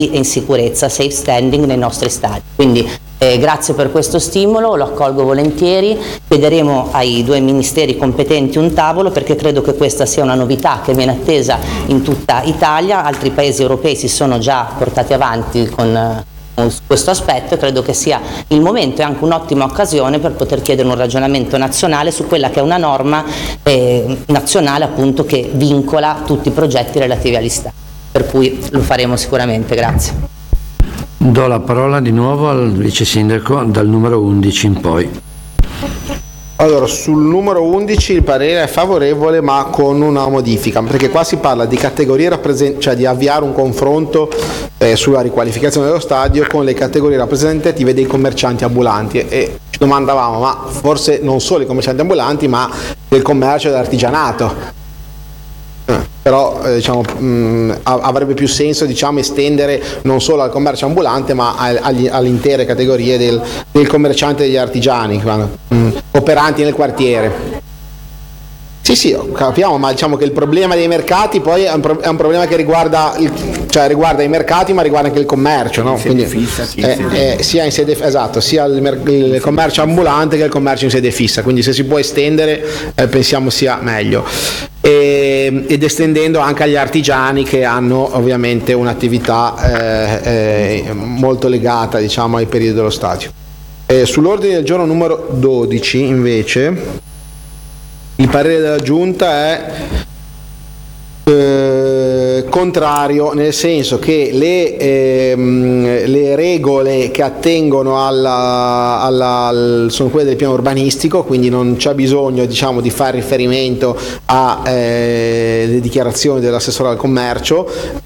e in sicurezza, safe standing nei nostri stadi. Quindi grazie per questo stimolo, lo accolgo volentieri. Chiederemo ai due ministeri competenti un tavolo, perché credo che questa sia una novità che viene attesa in tutta Italia. Altri paesi europei si sono già portati avanti con questo aspetto, e credo che sia il momento e anche un'ottima occasione per poter chiedere un ragionamento nazionale su quella che è una norma nazionale, appunto, che vincola tutti i progetti relativi agli stadi, per cui lo faremo sicuramente. Grazie. Do la parola di nuovo al vice sindaco dal numero 11 in poi. Allora, sul numero 11 il parere è favorevole, ma con una modifica, perché qua si parla di categorie cioè di avviare un confronto sulla riqualificazione dello stadio con le categorie rappresentative dei commercianti ambulanti, e ci domandavamo, ma forse non solo i commercianti ambulanti, ma del commercio e dell'artigianato. Però avrebbe più senso, estendere non solo al commercio ambulante, ma alle intere categorie del commerciante e degli artigiani operanti nel quartiere. Sì, capiamo, ma che il problema dei mercati poi è un problema che riguarda i mercati, ma riguarda anche il commercio, no? Quindi sia in sede sia il commercio ambulante che il commercio in sede fissa, quindi se si può estendere pensiamo sia meglio. Ed estendendo anche agli artigiani che hanno ovviamente un'attività molto legata ai periodi dello stadio. Sull'ordine del giorno numero 12 invece il parere della Giunta è contrario, nel senso che le regole che attengono sono quelle del piano urbanistico, quindi non c'è bisogno di fare riferimento alle dichiarazioni dell'assessore al commercio.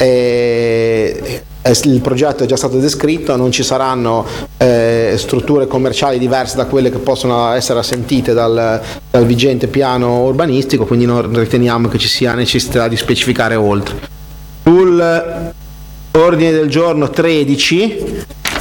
Il progetto è già stato descritto, non ci saranno strutture commerciali diverse da quelle che possono essere assentite dal vigente piano urbanistico, quindi non riteniamo che ci sia necessità di specificare oltre. Sul ordine del giorno 13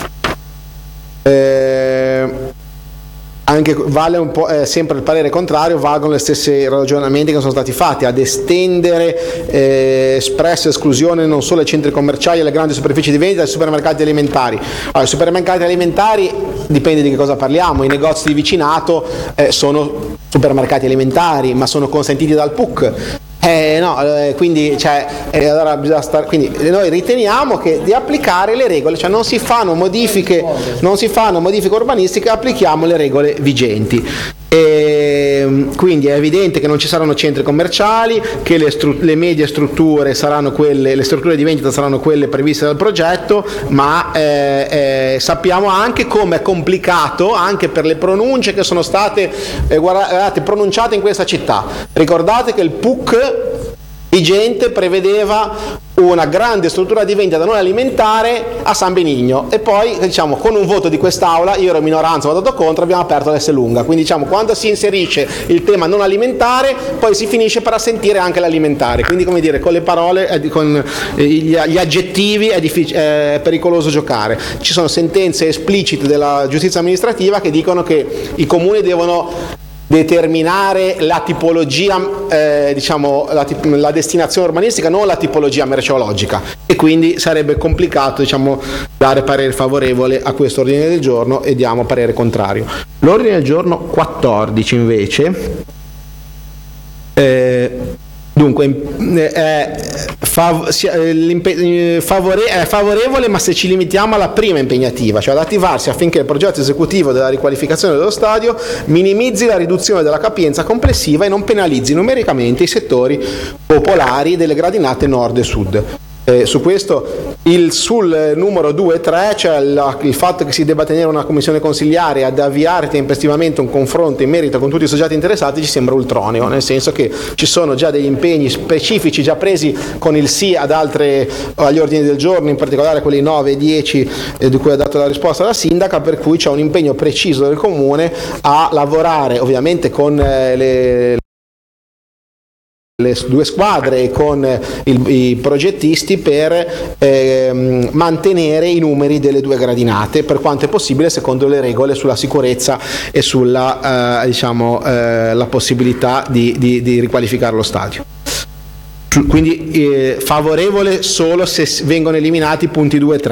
anche vale un po', sempre il parere contrario, valgono gli stessi ragionamenti che sono stati fatti, ad estendere espressa esclusione non solo ai centri commerciali e alle grandi superfici di vendita, ai supermercati alimentari. Allora, i supermercati alimentari dipende di che cosa parliamo, i negozi di vicinato sono supermercati alimentari, ma sono consentiti dal PUC. Quindi allora bisogna quindi noi riteniamo che di applicare le regole, non si fanno modifiche urbanistiche, applichiamo le regole vigenti. Quindi è evidente che non ci saranno centri commerciali, che le medie strutture saranno quelle, le strutture di vendita saranno quelle previste dal progetto, ma sappiamo anche come è complicato anche per le pronunce che sono state pronunciate in questa città. Ricordate che il PUC vigente prevedeva una grande struttura di vendita non alimentare a San Benigno, e poi con un voto di quest'Aula, io ero in minoranza, ho votato contro, abbiamo aperto l'Esselunga. Quindi quando si inserisce il tema non alimentare, poi si finisce per assentire anche l'alimentare, quindi con le parole, con gli aggettivi è pericoloso giocare. Ci sono sentenze esplicite della giustizia amministrativa che dicono che i comuni devono determinare la tipologia, la destinazione urbanistica, non la tipologia merceologica, e quindi sarebbe complicato dare parere favorevole a questo ordine del giorno, e diamo parere contrario. L'ordine del giorno 14 invece dunque è favorevole, ma se ci limitiamo alla prima impegnativa, cioè ad attivarsi affinché il progetto esecutivo della riqualificazione dello stadio minimizzi la riduzione della capienza complessiva e non penalizzi numericamente i settori popolari delle gradinate nord e sud. Su questo, sul numero 2 e 3, cioè il fatto che si debba tenere una commissione consiliare ad avviare tempestivamente un confronto in merito con tutti i soggetti interessati, ci sembra ultroneo, nel senso che ci sono già degli impegni specifici già presi con il sì agli ordini del giorno, in particolare quelli 9 e 10 di cui ha dato la risposta la sindaca, per cui c'è un impegno preciso del comune a lavorare ovviamente con le due squadre e con i progettisti per mantenere i numeri delle due gradinate per quanto è possibile, secondo le regole sulla sicurezza e sulla la possibilità di riqualificare lo stadio. Quindi favorevole solo se vengono eliminati i punti 2 e 3.